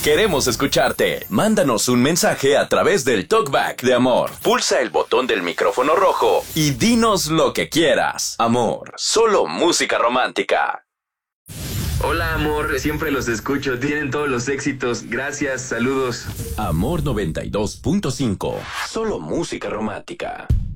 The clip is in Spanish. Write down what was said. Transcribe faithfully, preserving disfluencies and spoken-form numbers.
Queremos escucharte. Mándanos un mensaje a través del Talkback de Amor. Pulsa el botón del micrófono rojo y dinos lo que quieras. Amor, solo música romántica. Hola, amor, siempre los escucho, tienen todos los éxitos. Gracias, saludos. Amor noventa y dos punto cinco. Solo música romántica.